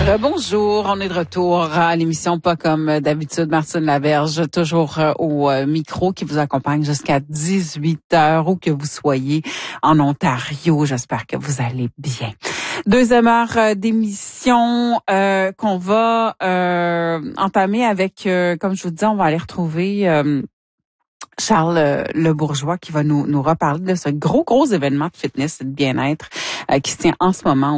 Bonjour, on est de retour à l'émission Pas comme d'habitude. Martine Laberge, toujours au micro qui vous accompagne jusqu'à 18h où que vous soyez en Ontario. J'espère que vous allez bien. Deuxième heure d'émission qu'on va entamer avec, comme je vous disais, on va aller retrouver Charles Le Bourgeois qui va nous reparler de ce gros événement de fitness et de bien-être qui se tient en ce moment